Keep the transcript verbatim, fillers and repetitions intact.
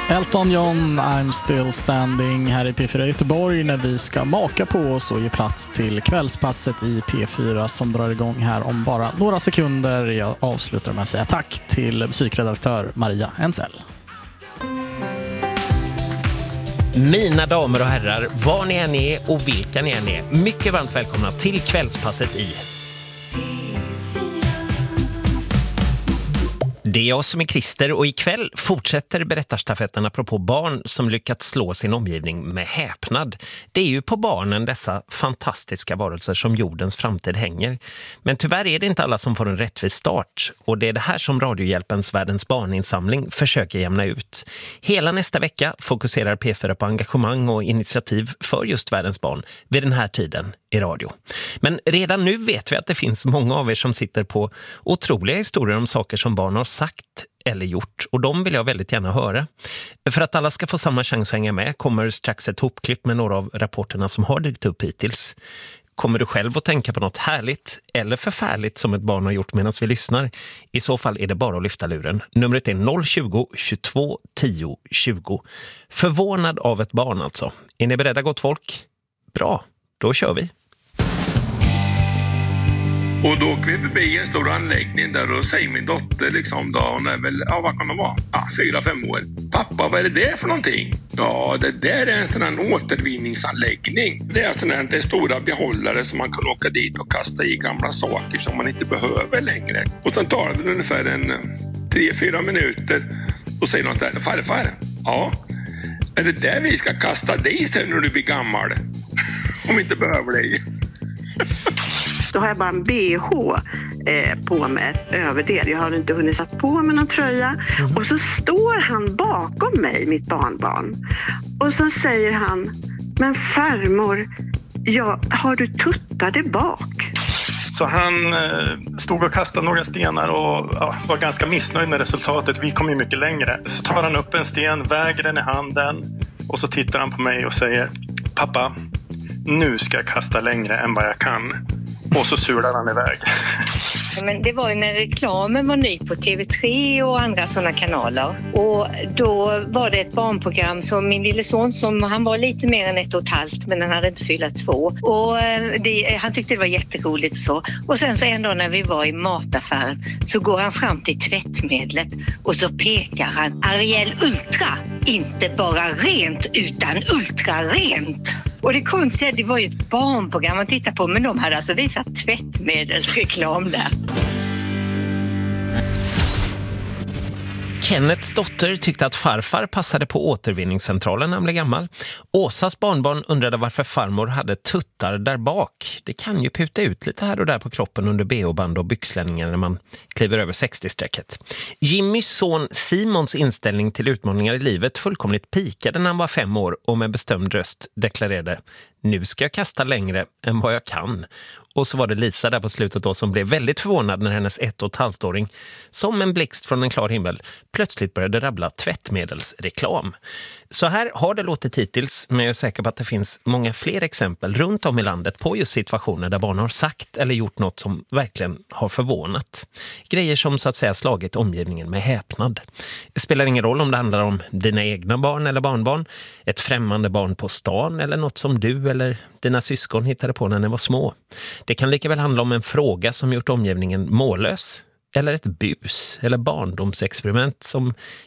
Elton John, I'm still standing här i P fyra Göteborg när vi ska maka på oss och ge plats till kvällspasset i P fyra som drar igång här om bara några sekunder. Jag avslutar med att säga tack till musikredaktör Maria Ensel. Mina damer och herrar, var ni än är och vilka ni än är, mycket varmt välkomna till kvällspasset i Det är jag som är Christer och ikväll fortsätter berättarstafetten apropå barn som lyckats slå sin omgivning med häpnad. Det är ju på barnen dessa fantastiska varelser som jordens framtid hänger. Men tyvärr är det inte alla som får en rättvis start och det är det här som Radiohjälpens Världens barninsamling försöker jämna ut. Hela nästa vecka fokuserar P fyra på engagemang och initiativ för just världens barn vid den här tiden i radio. Men redan nu vet vi att det finns många av er som sitter på otroliga historier om saker som barn har sagt eller gjort och de vill jag väldigt gärna höra. För att alla ska få samma chans att hänga med kommer strax ett hopklipp med några av rapporterna som har dykt upp hittills. Kommer du själv att tänka på något härligt eller förfärligt som ett barn har gjort medan vi lyssnar? I så fall är det bara att lyfta luren. Numret är noll tjugo, tjugotvå, tio, tjugo. Förvånad av ett barn alltså. Är ni beredda, gott folk? Bra, då kör vi. Och då åker vi förbi en stor anläggning där och säger min dotter liksom då, hon är väl, ja vad kan hon vara? Ja, fyra, fem år. Pappa, vad är det där för någonting? Ja, det där är en sån här återvinningsanläggning. Det är sån här, det är stora behållare som man kan åka dit och kasta i gamla saker som man inte behöver längre. Och sen tar det ungefär en tre, fyra minuter och säger något där. Farfar, ja, är det där vi ska kasta dig sen när du blir gammal? Om vi inte behöver dig. Då har jag bara en B H eh, på mig, överdel. Jag har inte hunnit satt på mig någon tröja. Mm. Och så står han bakom mig, mitt barnbarn. Och så säger han, men farmor, ja, har du tuttade bak? Så han eh, stod och kastade några stenar och ja, var ganska missnöjd med resultatet. Vi kom ju mycket längre. Så tar han upp en sten, väger den i handen och så tittar han på mig och säger, pappa, nu ska jag kasta längre än vad jag kan. Och så sular han iväg. Men det var ju när reklamen var ny på T V tre och andra sådana kanaler. Och då var det ett barnprogram som min lille son, som han var lite mer än ett och ett halvt, men han hade inte fyllt två. Och det, han tyckte det var jätteroligt och så. Och sen så en dag när vi var i mataffären så går han fram till tvättmedlet och så pekar han Ariel Ultra. Inte bara rent utan ultra rent. Och det konstiga, det var ju ett barnprogram man tittar på, men de hade alltså visat tvättmedelsreklam där. Kennets dotter tyckte att farfar passade på återvinningscentralen när han blev gammal. Åsas barnbarn undrade varför farmor hade tuttar där bak. Det kan ju puta ut lite här och där på kroppen under B H-band och byxlänningar när man kliver över sextio-strecket. Jimmys son Simons inställning till utmaningar i livet fullkomligt pikade när han var fem år och med bestämd röst deklarerade: nu ska jag kasta längre än vad jag kan. Och så var det Lisa där på slutet då som blev väldigt förvånad när hennes ett och ett halvt-åring, som en blixt från en klar himmel, plötsligt började rabbla tvättmedelsreklam. Så här har det låtit hittills, men jag är säker på att det finns många fler exempel runt om i landet på just situationer där barn har sagt eller gjort något som verkligen har förvånat. Grejer som så att säga slagit omgivningen med häpnad. Det spelar ingen roll om det handlar om dina egna barn eller barnbarn, ett främmande barn på stan eller något som du eller dina syskon hittade på när ni var små. Det kan lika väl handla om en fråga som gjort omgivningen mållös, eller ett bus eller barndomsexperiment som